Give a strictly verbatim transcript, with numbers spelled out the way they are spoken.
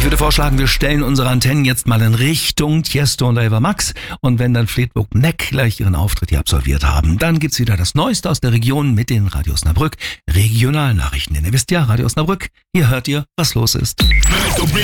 würde vorschlagen, wir stellen unsere Antennen jetzt mal in Richtung Tiesto und Ava Max. Und wenn dann Fleetwood Mac gleich ihren Auftritt hier absolviert haben, dann gibt's wieder das Neueste aus der Region mit den Radio Osnabrück Regionalnachrichten. Denn ihr wisst ja, Radio Osnabrück, hier hört ihr, was los ist.